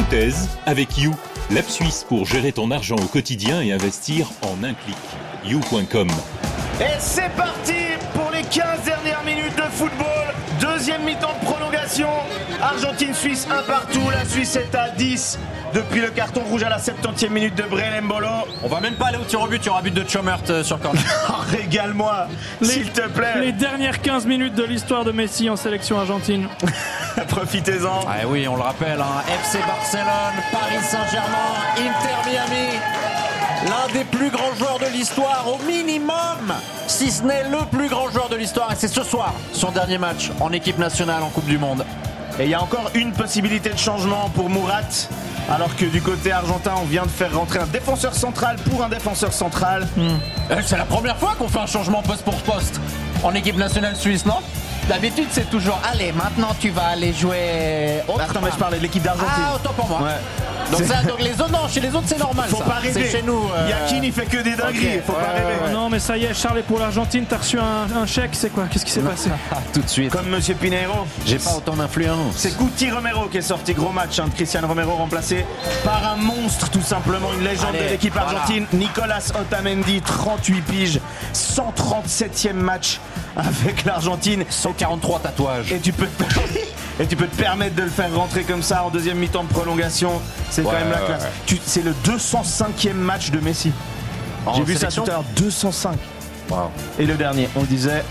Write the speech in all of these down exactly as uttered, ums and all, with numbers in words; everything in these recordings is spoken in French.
foutaise avec You, l'app suisse pour gérer ton argent au quotidien et investir en un clic. you point com. Et c'est parti pour les quinze dernières minutes de football. Deuxième mi-temps de prolongation. Argentine-Suisse un partout. La Suisse est à dix depuis le carton rouge à la septantième minute de Breel Mbolo. On va même pas aller au tir au but, il y aura but de Chomert euh, sur corner. Régale-moi, s'il te plaît. Les dernières quinze minutes de l'histoire de Messi en sélection argentine. Profitez-en. Ah oui, on le rappelle, hein, F C Barcelone, Paris Saint-Germain, Inter Miami. L'un des plus grands joueurs de l'histoire, au minimum, si ce n'est le plus grand joueur de l'histoire. Et c'est ce soir, son dernier match en équipe nationale en Coupe du Monde. Et il y a encore une possibilité de changement pour Murat. Alors que du côté argentin, on vient de faire rentrer un défenseur central pour un défenseur central. Mmh. Euh, c'est la première fois qu'on fait un changement poste pour poste en équipe nationale suisse, non ? D'habitude, c'est toujours « Allez, maintenant tu vas aller jouer... » Attends, mais je parlais de l'équipe d'Argentine. Ah, autant pour moi. Ouais. Donc, ça, donc les autres, non, chez les autres, c'est normal. Faut ça. pas rêver. C'est chez nous. Euh... Yakin, il fait que des dingueries. Okay. Faut ouais, pas rêver. ouais, ouais. Non, mais ça y est, Charles, et pour l'Argentine, t'as reçu un, un chèque, c'est quoi ? Qu'est-ce qui s'est passé ? Tout de suite. Comme Monsieur Pinheiro. J'ai pas autant d'influence. C'est Guti Romero qui est sorti. Gros match hein, de Cristiano Romero remplacé par un monstre, tout simplement. Une légende Allez, de l'équipe voilà. argentine. Nicolas Otamendi, trente-huit piges, cent trente-septième match avec l'Argentine. cent quarante-trois tatouages. Et tu peux te... Et tu peux te permettre de le faire rentrer comme ça en deuxième mi-temps de prolongation. C'est ouais, quand même la ouais, classe. ouais. Tu... C'est le deux cent cinquième match de Messi. En J'ai vu sélection ça tout à l'heure. deux cent cinq. Wow. Et le dernier, on le disait.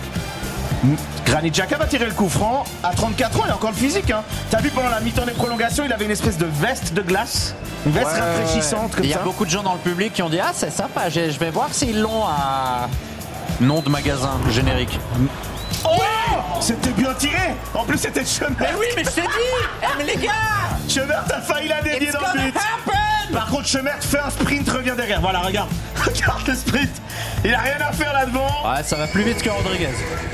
Granit Xhaka va tirer le coup franc. À trente-quatre ans, il a encore le physique. Hein. T'as vu pendant la mi-temps des prolongations, il avait une espèce de veste de glace. Une veste Ouais, rafraîchissante comme il y ça. a beaucoup de gens dans le public qui ont dit « Ah, c'est sympa, je vais voir s'ils l'ont à... » Nom de magasin, générique. Oh c'était bien tiré. En plus, c'était Chomert. Mais oui, mais je t'ai dit. Eh, mais les gars, Chomert a failli la dévier it's dans le gonna but. happen. Par contre, Chomert fait un sprint, revient derrière. Voilà, regarde. Regarde le sprint. Il a rien à faire là devant. Ouais, ça va plus vite que Rodriguez.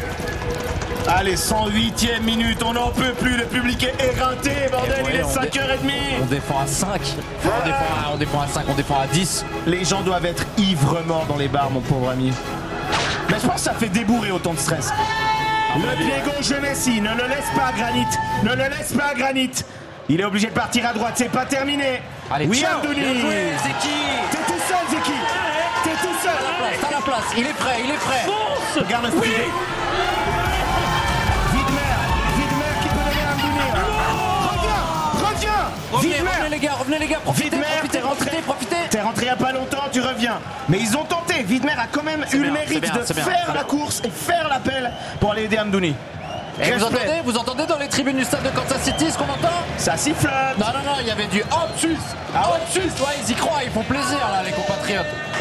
Allez, cent huitième minute, on n'en peut plus, le public est éreinté, bordel, ouais, il est on cinq heures trente. On défend à cinq. Enfin, on, défend à, on défend à cinq, on défend à dix. Les gens doivent être ivres morts dans les bars, mon pauvre ami. Mais je pense que ça fait débourrer autant de stress. Le pied gauche de Messi, ne le laisse pas Granit, ne le laisse pas Granit. Il est obligé de partir à droite, c'est pas terminé. Allez, oui, ciao. Abdouni. Bien joué, Zeki. T'es tout seul, Zeki. T'es tout seul. T'as la place, t'as la place. Il est prêt, il est prêt. Fonce. Regarde le speed. Oui. Widmer, Widmer qui peut donner un Abdouni. Reviens, reviens. Revenez, Widmer. revenez les gars, revenez les gars. Profitez, Widmer, profitez, t'es rentré. profitez, profitez. T'es rentré il y a pas longtemps, tu reviens. Mais ils ont tenté. Widmer a quand même eu bien, le mérite c'est bien, de c'est bien, faire c'est la bien. course et faire l'appel pour aller aider Amdouni. Et vous entendez, vous entendez dans les tribunes du stade de Kansas City ce qu'on entend? Ça siffle. Non, non, non, il y avait du hop sus. Ah ouais. Hop sus, ouais, ils y croient, ils font plaisir là, les compatriotes.